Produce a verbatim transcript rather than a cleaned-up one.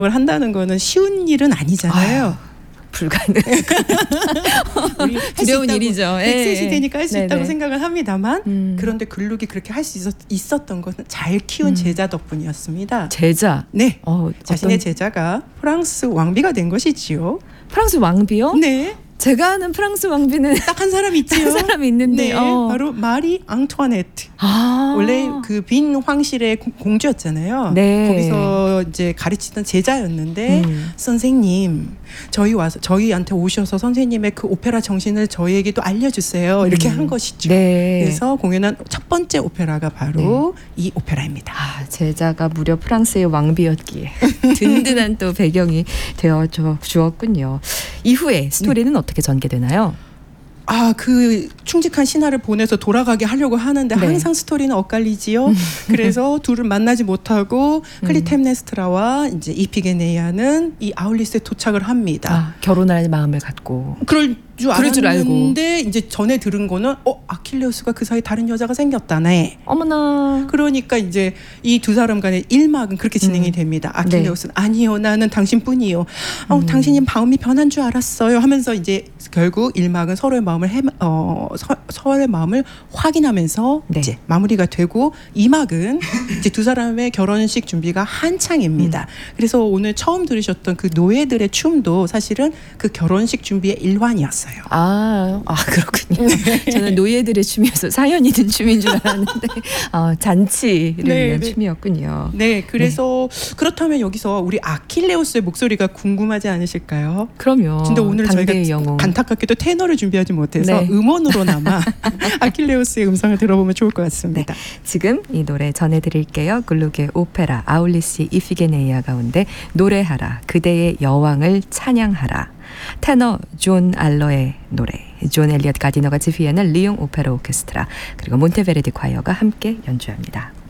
걸 한다는 거는 쉬운 일은 아니잖아요. 아유, 불가능. 우리 두려운 일이죠. 백 세 시대니까 할 수 네네. 있다고 생각을 합니다만 음. 그런데 글루기 그렇게 할 수 있었던 것은 잘 키운 음. 제자 덕분이었습니다. 제자. 네. 어, 자신의 어떤- 제자가 프랑스 왕비가 된 것이지요. 프랑스 왕비요? 네. 제가 아는 프랑스 왕비는 딱 한 사람 있지요. 한 사람이 있는데. 네. 어. 바로 마리 앙투아네트. 아. 원래 그 빈 황실의 공- 공주였잖아요. 네. 거기서 이제 가르치던 제자였는데 음. 선생님 저희 와서 저희한테 오셔서 선생님의 그 오페라 정신을 저희에게도 알려주세요. 이렇게 음. 한 것이죠. 네. 그래서 공연한 첫 번째 오페라가 바로 이 오페라입니다. 아, 제자가 무려 프랑스의 왕비였기에 든든한 또 배경이 되어 주- 주었군요. 이후에 스토리는 어떻게 전개되나요? 아, 그 충직한 신하를 보내서 돌아가게 하려고 하는데 네. 항상 스토리는 엇갈리지요. 그래서 둘을 만나지 못하고 음. 클리템네스트라와 이제 이피게네이아는 이 아울리스에 도착을 합니다. 아, 결혼할 마음을 갖고. 그럴 줄 그럴 줄 알고. 알았는데 이제 전에 들은 거는 어 아킬레우스가 그 사이 다른 여자가 생겼다네. 어머나. 그러니까 이제 이 두 사람 간의 일막은 그렇게 진행이 음. 됩니다. 아킬레우스는 아니요, 나는 당신뿐이요. 어, 음. 당신이 마음이 변한 줄 알았어요. 하면서 이제 결국 일막은 서로의 마음을 해, 어, 서, 서로의 마음을 확인하면서 네. 이제 마무리가 되고 이막은 이제 두 사람의 결혼식 준비가 한창입니다. 음. 그래서 오늘 처음 들으셨던 그 노예들의 춤도 사실은 그 결혼식 준비의 일환이었어요. 아, 아 그렇군요. 저는 노예들의 춤이어서 사연 있는 춤인 줄 알았는데 어, 잔치를 네, 위한 네. 춤이었군요. 네, 그래서 그렇다면 여기서 우리 아킬레우스의 목소리가 궁금하지 않으실까요? 그럼요. 근데 오늘 저희가 당대의 영웅. 안타깝게도 테너를 준비하지 못해서 네. 음원으로나마 아킬레우스의 음성을 들어보면 좋을 것 같습니다. 지금 이 노래 전해드릴게요. 글루게 오페라 아울리시 이피게네이아 가운데 노래하라 그대의 여왕을 찬양하라. 테너 존 알러의 노래, 존 엘리엇 가디너가 지휘하는 리옹 오페라 오케스트라 그리고 몬테베르디 과이어가 함께 연주합니다.